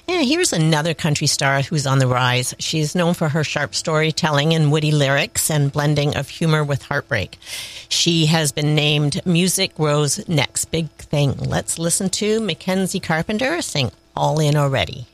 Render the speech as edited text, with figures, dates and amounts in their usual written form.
And here's another country star who's on the rise. She's known for her sharp storytelling and witty lyrics and blending of humor with heartbreak. She has been named Music Row's next big thing. Let's listen to Mackenzie Carpenter sing All In Already.